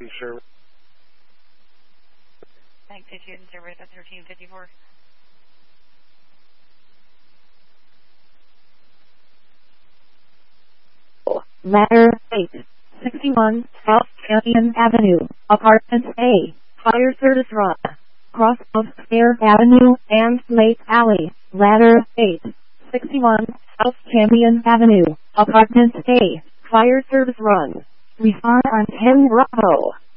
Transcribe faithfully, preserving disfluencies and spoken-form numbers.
service. Thanks, Association Service at thirteen fifty-four. Ladder eight, sixty-one South Champion Avenue, Apartment A, Fire Service Run, cross of Fair Avenue and Lake Alley. Ladder eight, sixty-one South Champion Avenue, Apartment A, Fire Service Run. Respond on ten Bravo.